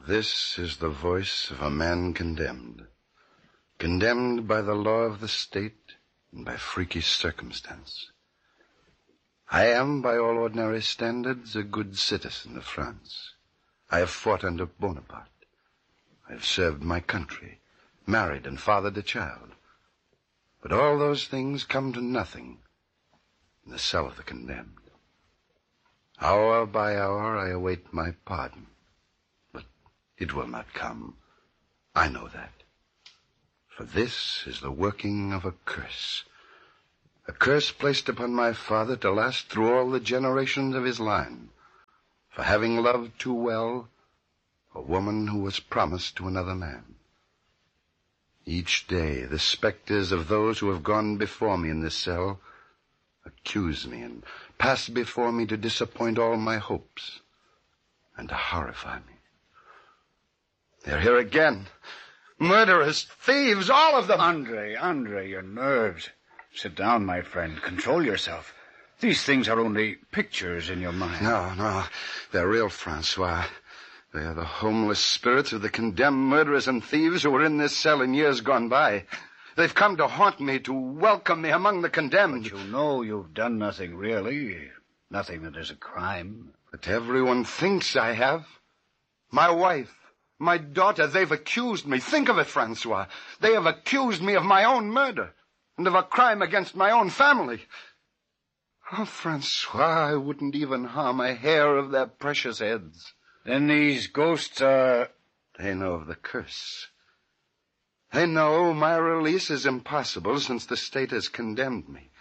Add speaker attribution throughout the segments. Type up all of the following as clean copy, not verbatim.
Speaker 1: This is the voice of a man condemned. Condemned by the law of the state and by freaky circumstance. I am, by all ordinary standards, a good citizen of France. I have fought under Bonaparte. I have served my country, married and fathered a child. But all those things come to nothing in the cell of the condemned. Hour by hour I await my pardon. But it will not come. I know that. For this is the working of a curse. A curse placed upon my father to last through all the generations of his line. For having loved too well a woman who was promised to another man. Each day the specters of those who have gone before me in this cell accuse me and pass before me to disappoint all my hopes and to horrify me. They're here again. Murderers, thieves, all of them.
Speaker 2: Andre, your nerves. Sit down, my friend. Control yourself. These things are only pictures in your mind.
Speaker 1: No, they're real, Francois. They are the homeless spirits of the condemned murderers and thieves who were in this cell in years gone by. They've come to haunt me, to welcome me among the condemned.
Speaker 2: But you know you've done nothing, really. Nothing that is a crime.
Speaker 1: But everyone thinks I have. My wife, my daughter, they've accused me. Think of it, Francois. They have accused me of my own murder and of a crime against my own family. Oh, Francois, I wouldn't even harm a hair of their precious heads.
Speaker 2: Then these ghosts are...
Speaker 1: They know of the curse. They know my release is impossible since the state has condemned me.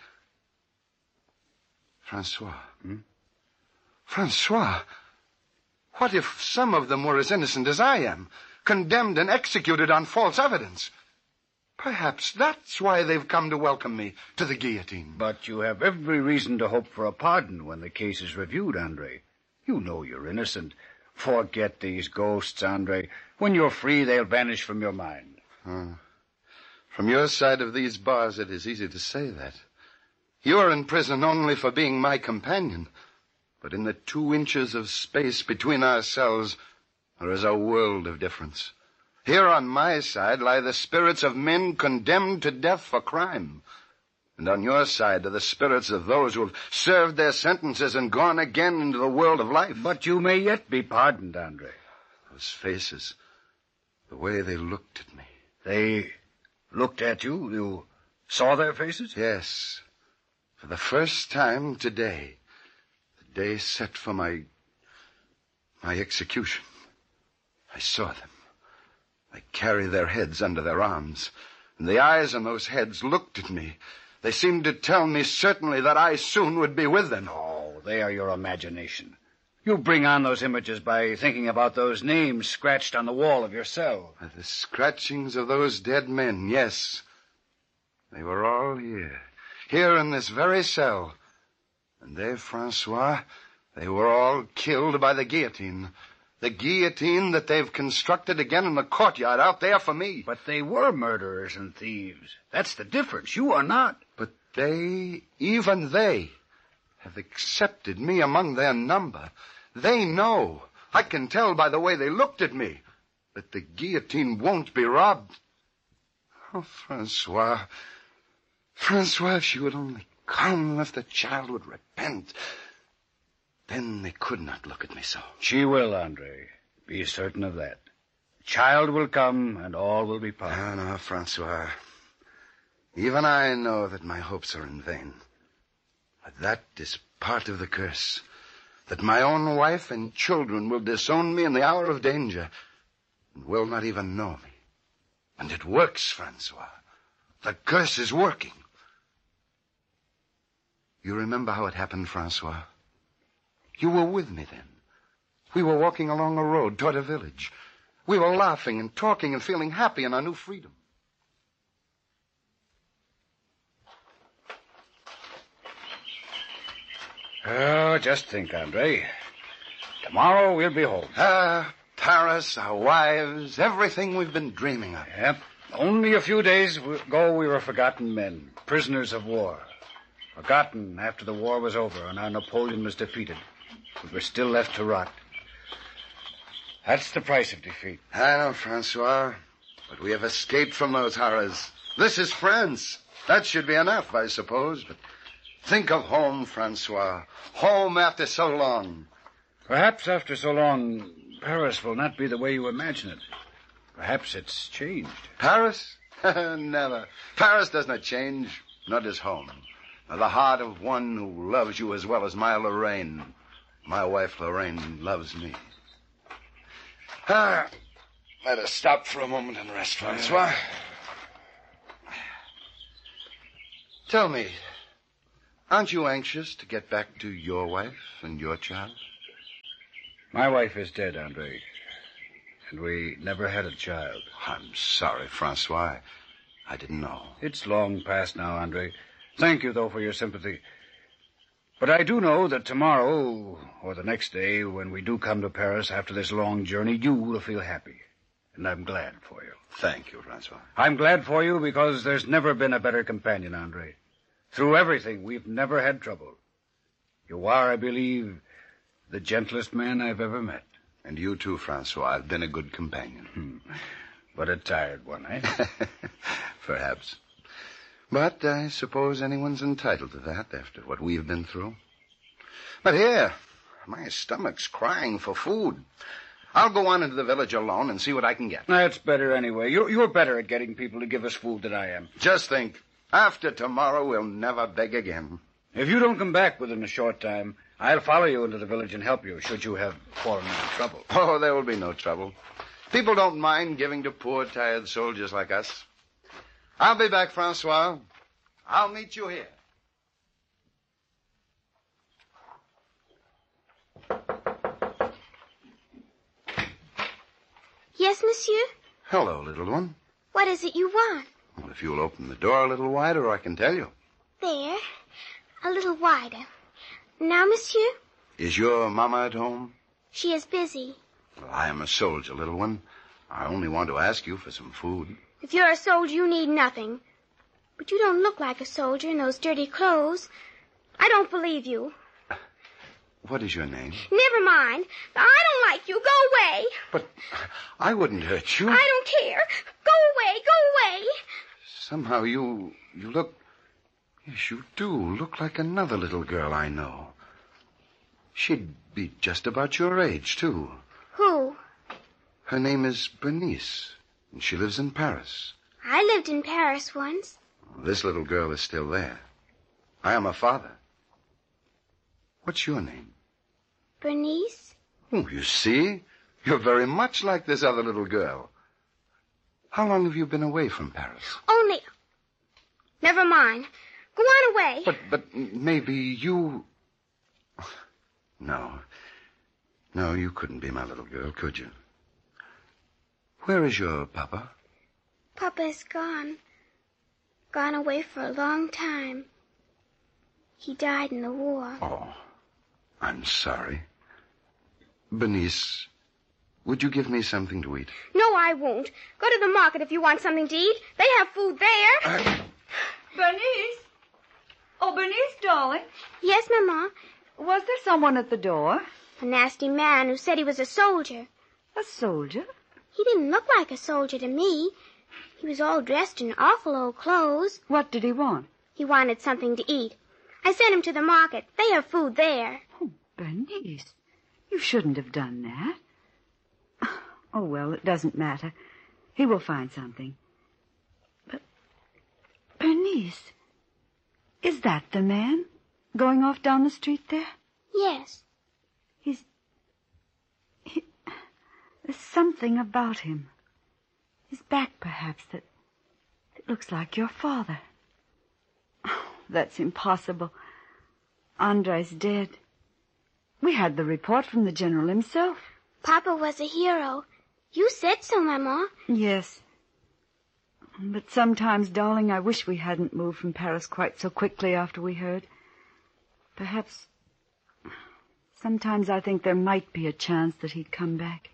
Speaker 1: Francois. Francois, what if some of them were as innocent as I am, condemned and executed on false evidence? Perhaps that's why they've come to welcome me to the guillotine.
Speaker 2: But you have every reason to hope for a pardon when the case is reviewed, Andre. You know you're innocent. Forget these ghosts, Andre. When you're free, they'll vanish from your mind.
Speaker 1: From your side of these bars, it is easy to say that. You are in prison only for being my companion. But in the 2 inches of space between ourselves, there is a world of difference. Here on my side lie the spirits of men condemned to death for crime. And on your side are the spirits of those who have served their sentences and gone again into the world of life.
Speaker 2: But you may yet be pardoned, Andre.
Speaker 1: Those faces, the way they looked at me.
Speaker 2: They looked at you? You saw their faces?
Speaker 1: Yes. For the first time today, the day set for my execution. I saw them. They carry their heads under their arms, and the eyes in those heads looked at me. They seemed to tell me certainly that I soon would be with them.
Speaker 2: Oh, they are your imagination. You bring on those images by thinking about those names scratched on the wall of your cell.
Speaker 1: The scratchings of those dead men, yes. They were all here in this very cell. And they, Francois, they were all killed by the guillotine. The guillotine that they've constructed again in the courtyard out there for me.
Speaker 2: But they were murderers and thieves. That's the difference. You are not.
Speaker 1: But they, even they, have accepted me among their number. They know, I can tell by the way they looked at me, that the guillotine won't be robbed. Oh, Francois, if she would only come, if the child would repent, then they could not look at me so.
Speaker 2: She will, Andre. Be certain of that. The child will come, and all will be pardoned.
Speaker 1: No, Francois. Even I know that my hopes are in vain. But that is part of the curse. That my own wife and children will disown me in the hour of danger and will not even know me. And it works, Francois. The curse is working. You remember how it happened, Francois? You were with me then. We were walking along a road toward a village. We were laughing and talking and feeling happy in our new freedom.
Speaker 2: Oh, just think, Andre. Tomorrow we'll be home.
Speaker 1: Paris, our wives, everything we've been dreaming of.
Speaker 2: Yep. Only a few days ago we were forgotten men, prisoners of war. Forgotten after the war was over and our Napoleon was defeated. We were still left to rot. That's the price of defeat.
Speaker 1: I know, Francois, but we have escaped from those horrors. This is France. That should be enough, I suppose, but think of home, Francois. Home after so long.
Speaker 2: Perhaps after so long, Paris will not be the way you imagine it. Perhaps it's changed.
Speaker 1: Paris? Never. Paris does not change, nor does home. Nor the heart of one who loves you as well as my Lorraine. My wife, Lorraine, loves me. Let us stop for a moment and rest, Francois. Tell me, aren't you anxious to get back to your wife and your child?
Speaker 2: My wife is dead, Andre. And we never had a child.
Speaker 1: I'm sorry, Francois. I didn't know.
Speaker 2: It's long past now, Andre. Thank you, though, for your sympathy. But I do know that tomorrow, or the next day, when we do come to Paris after this long journey, you will feel happy. And I'm glad for you.
Speaker 1: Thank you, Francois.
Speaker 2: I'm glad for you because there's never been a better companion, Andre. Through everything, we've never had trouble. You are, I believe, the gentlest man I've ever met.
Speaker 1: And you too, Francois. I've been a good companion.
Speaker 2: But a tired one, eh?
Speaker 1: Perhaps. But I suppose anyone's entitled to that after what we've been through. But here, my stomach's crying for food. I'll go on into the village alone and see what I can get.
Speaker 2: That's better anyway. You're better at getting people to give us food than I am.
Speaker 1: Just think, after tomorrow, we'll never beg again.
Speaker 2: If you don't come back within a short time, I'll follow you into the village and help you, should you have fallen into trouble.
Speaker 1: Oh, there will be no trouble. People don't mind giving to poor, tired soldiers like us. I'll be back, Francois. I'll meet you here.
Speaker 3: Yes, monsieur?
Speaker 1: Hello, little one.
Speaker 3: What is it you want?
Speaker 1: Well, if you'll open the door a little wider, I can tell you.
Speaker 3: There. A little wider. Now, monsieur?
Speaker 1: Is your mama at home?
Speaker 3: She is busy.
Speaker 1: Well, I am a soldier, little one. I only want to ask you for some food.
Speaker 3: If you're a soldier, you need nothing. But you don't look like a soldier in those dirty clothes. I don't believe you.
Speaker 1: What is your name?
Speaker 3: Never mind. I don't like you. Go away.
Speaker 1: But I wouldn't hurt you.
Speaker 3: I don't care. Go away. Go away.
Speaker 1: Somehow you look... Yes, you do look like another little girl I know. She'd be just about your age, too.
Speaker 3: Who?
Speaker 1: Her name is Bernice, and she lives in Paris.
Speaker 3: I lived in Paris once.
Speaker 1: This little girl is still there. I am her father. What's your name?
Speaker 3: Bernice?
Speaker 1: Oh, you see? You're very much like this other little girl. How long have you been away from Paris?
Speaker 3: Only... Never mind. Go on away.
Speaker 1: But maybe you... No. No, you couldn't be my little girl, could you? Where is your papa?
Speaker 3: Papa is gone. Gone away for a long time. He died in the war.
Speaker 1: Oh, I'm sorry. Bernice, would you give me something to eat?
Speaker 3: No, I won't. Go to the market if you want something to eat. They have food there.
Speaker 4: Bernice? Oh, Bernice, darling.
Speaker 3: Yes, Mama.
Speaker 4: Was there someone at the door?
Speaker 3: A nasty man who said he was a soldier.
Speaker 4: A soldier?
Speaker 3: He didn't look like a soldier to me. He was all dressed in awful old clothes.
Speaker 4: What did he want?
Speaker 3: He wanted something to eat. I sent him to the market. They have food there.
Speaker 4: Oh, Bernice, you shouldn't have done that. Oh, well, it doesn't matter. He will find something. But, Bernice, is that the man going off down the street there?
Speaker 3: Yes.
Speaker 4: There's something about him. His back, perhaps, that looks like your father. Oh, that's impossible. Andre's dead. We had the report from the general himself.
Speaker 3: Papa was a hero. You said so, Mama.
Speaker 4: Yes. But sometimes, darling, I wish we hadn't moved from Paris quite so quickly after we heard. Perhaps... Sometimes I think there might be a chance that he'd come back.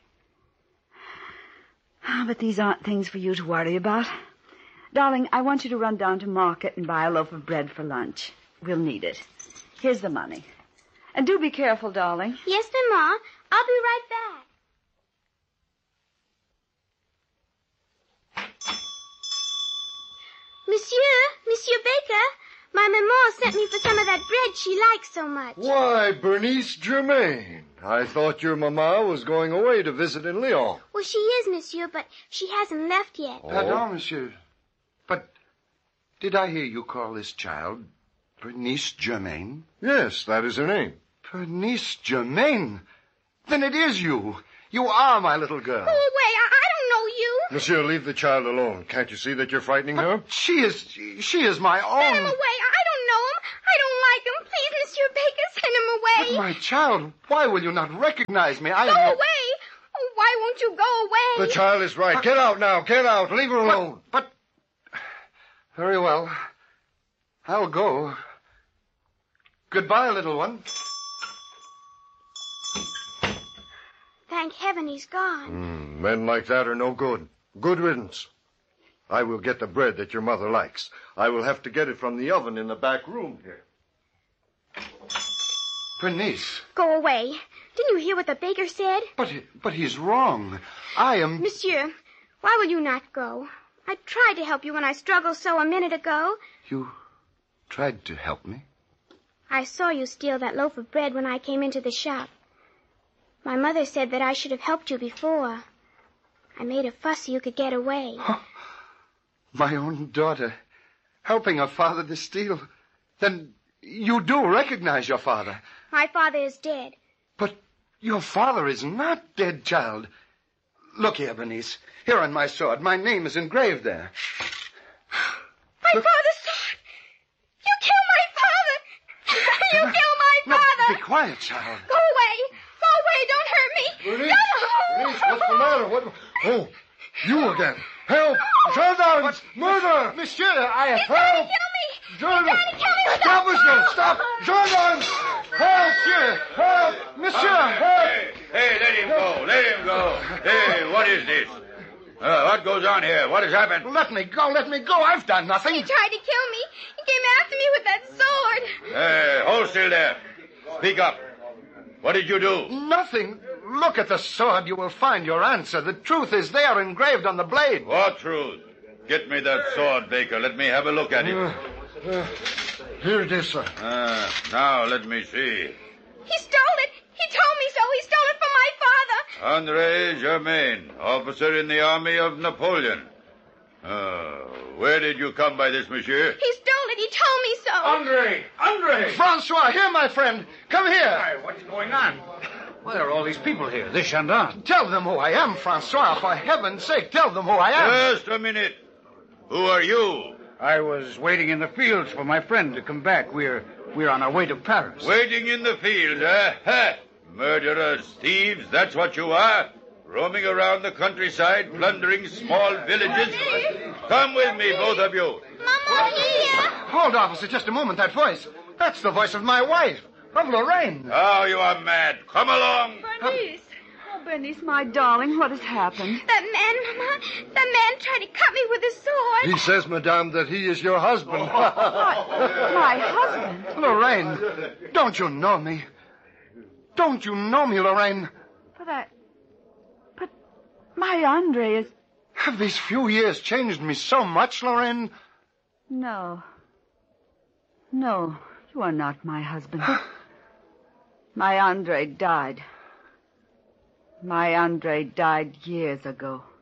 Speaker 4: But these aren't things for you to worry about. Darling, I want you to run down to market and buy a loaf of bread for lunch. We'll need it. Here's the money. And do be careful, darling.
Speaker 3: Yes, Mama. I'll be right back. sent me for some of that bread she likes so much.
Speaker 5: Why, Bernice Germain. I thought your mama was going away to visit in Lyon.
Speaker 3: Well, she is, monsieur, but she hasn't left yet.
Speaker 5: Oh.
Speaker 1: Pardon, monsieur. But did I hear you call this child Bernice Germain?
Speaker 5: Yes, that is her name.
Speaker 1: Bernice Germain? Then it is you. You are my little girl.
Speaker 3: Go away. I don't know you.
Speaker 5: Monsieur, leave the child alone. Can't you see that you're frightening her?
Speaker 1: She is my own.
Speaker 3: Send him away. I don't know him. I don't like him. Please, Monsieur Baker, send him away.
Speaker 1: But my child, why will you not recognize me?
Speaker 3: Go away. Oh, why won't you go away?
Speaker 5: The child is right. Get out now. Get out. Leave her alone.
Speaker 1: But very well. I'll go. Goodbye, little one.
Speaker 3: Thank heaven he's gone.
Speaker 5: Men like that are no good. Good riddance. I will get the bread that your mother likes. I will have to get it from the oven in the back room here.
Speaker 1: Bernice.
Speaker 3: Go away. Didn't you hear what the baker said?
Speaker 1: But he's wrong. I am...
Speaker 3: Monsieur, why will you not go? I tried to help you when I struggled so a minute ago.
Speaker 1: You tried to help me?
Speaker 3: I saw you steal that loaf of bread when I came into the shop. My mother said that I should have helped you before. I made a fuss so you could get away.
Speaker 1: Oh, my own daughter, helping her father to steal. Then you do recognize your father.
Speaker 3: My father is dead.
Speaker 1: But your father is not dead, child. Look here, Bernice. Here on my sword, my name is engraved there.
Speaker 3: My father's sword! You killed my father! You killed my father!
Speaker 1: No, be quiet, child.
Speaker 3: Go away! Go away! Don't hurt me!
Speaker 5: Bernice,
Speaker 3: No!
Speaker 5: Bernice, what's the matter? What? Oh, you again. Help! Gendarmes! Murder!
Speaker 1: Monsieur, I have...
Speaker 3: He's trying to
Speaker 5: Help!
Speaker 3: kill me!
Speaker 5: Gendarmes!
Speaker 3: He's trying to kill me with
Speaker 5: Stop,
Speaker 3: that
Speaker 5: monsieur!
Speaker 3: sword!
Speaker 5: Stop! Gendarmes! Help!
Speaker 1: Monsieur!
Speaker 5: Help!
Speaker 1: Monsieur!
Speaker 5: Help!
Speaker 2: Hey, let him go. Let him go. Hey, what is this? What goes on here? What has happened?
Speaker 1: Let me go, let me go. I've done nothing.
Speaker 3: He tried to kill me. He came after me with that sword.
Speaker 2: Hey, hold still there. Speak up. What did you do?
Speaker 1: Nothing. Look at the sword. You will find your answer. The truth is there engraved on the blade.
Speaker 2: What truth? Get me that sword, Baker. Let me have a look at it.
Speaker 5: Here it is, sir.
Speaker 2: Now, let me see.
Speaker 3: He stole it. He told me so. He stole it from my father.
Speaker 2: André Germain, officer in the army of Napoleon. Where did you come by this, monsieur?
Speaker 3: He stole it. He told me so.
Speaker 2: Andre!
Speaker 1: Francois, here, my friend. Come here.
Speaker 2: What's going on? Why are all these people here? This gendarme.
Speaker 1: Tell them who I am, Francois. For heaven's sake, tell them who I am.
Speaker 2: Just a minute. Who are you?
Speaker 6: I was waiting in the fields for my friend to come back. We're on our way to Paris.
Speaker 2: Waiting in the field, eh? Ha! Murderers, thieves, that's what you are. Roaming around the countryside, plundering small villages. Come with me, both of you.
Speaker 3: Mama, here.
Speaker 1: Hold, officer, just a moment. That voice. That's the voice of my wife, of Lorraine.
Speaker 2: Oh, you are mad. Come along.
Speaker 4: Bernice. Oh, Bernice, my darling, what has happened?
Speaker 3: That man, Mama. That man tried to cut me with his sword.
Speaker 5: He says, madame, that he is your husband.
Speaker 4: My husband.
Speaker 1: Lorraine, don't you know me? Don't you know me, Lorraine?
Speaker 4: But my Andre is...
Speaker 1: Have these few years changed me so much, Lorraine?
Speaker 4: No. No, you are not my husband. My Andre died. My Andre died years ago.